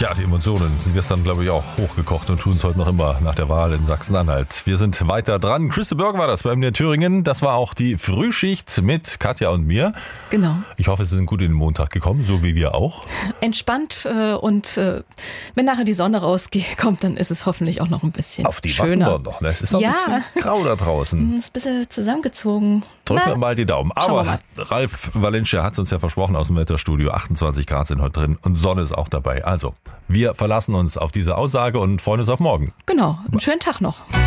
Ja, die Emotionen sind gestern, glaube ich, auch hochgekocht und tun es heute noch immer nach der Wahl in Sachsen-Anhalt. Wir sind weiter dran. Christe Berg war das bei MDR Thüringen. Das war auch die Frühschicht mit Katja und mir. Genau. Ich hoffe, Sie sind gut in den Montag gekommen, so wie wir auch. Entspannt und wenn nachher die Sonne rauskommt, dann ist es hoffentlich auch noch ein bisschen auf die schöner. Warten wir noch. Es ist noch ein bisschen grau da draußen. Ist ein bisschen zusammengezogen. Drücken wir mal die Daumen. Aber mal. Ralf Valencia hat es uns ja versprochen aus dem Wetterstudio. 28 Grad sind heute drin und Sonne ist auch dabei. Also, wir verlassen uns auf diese Aussage und freuen uns auf morgen. Genau, einen schönen Tag noch.